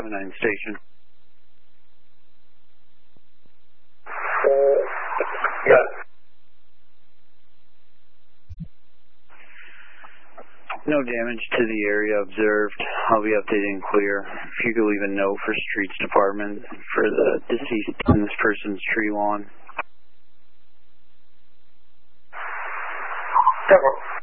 79 station. Yeah. No damage to the area observed. I'll be updating clear. If you could leave a note for Streets Department for the deceased in this person's tree lawn. Several.